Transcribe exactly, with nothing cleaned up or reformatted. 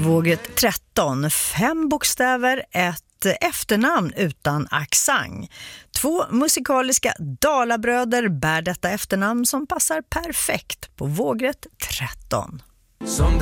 Våget tretton, fem bokstäver, ett efternamn utan accent. Två musikaliska dalabröder bär detta efternamn som passar perfekt på vågret tretton. Som